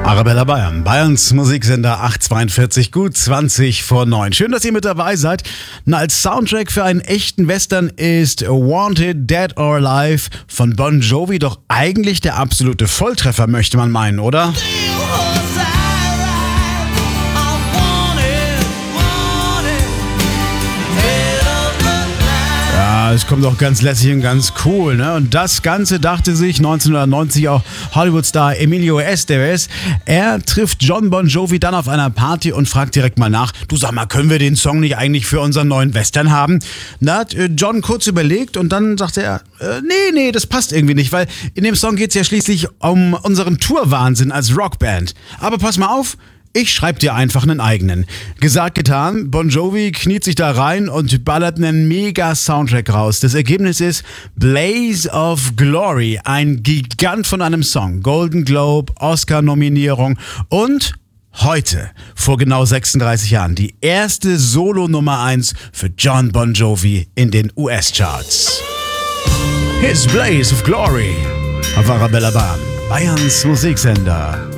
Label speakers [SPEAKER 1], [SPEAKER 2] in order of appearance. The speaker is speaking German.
[SPEAKER 1] Arabella Bayern, Bayerns Musiksender 842, gut 20 vor 9. Schön, dass ihr mit dabei seid. Na, als Soundtrack für einen echten Western ist Wanted, Dead or Alive von Bon Jovi doch eigentlich der absolute Volltreffer, möchte man meinen, oder? Es kommt auch ganz lässig und ganz cool, ne? Und das Ganze dachte sich 1990 auch Hollywood-Star Emilio Estevez. Er trifft John Bon Jovi dann auf einer Party und fragt direkt mal nach, du sag mal, können wir den Song nicht eigentlich für unseren neuen Western haben? Da hat John kurz überlegt und dann sagte er, nee, das passt irgendwie nicht, weil in dem Song geht es ja schließlich um unseren Tourwahnsinn als Rockband. Aber pass mal auf, ich schreib dir einfach einen eigenen. Gesagt, getan. Bon Jovi kniet sich da rein und ballert einen Mega-Soundtrack raus. Das Ergebnis ist Blaze of Glory. Ein Gigant von einem Song. Golden Globe, Oscar-Nominierung und heute, vor genau 36 Jahren, die erste Solo-Nummer 1 für John Bon Jovi in den US-Charts. Here's Blaze of Glory auf Arabella Bayern, Bayerns Musiksender.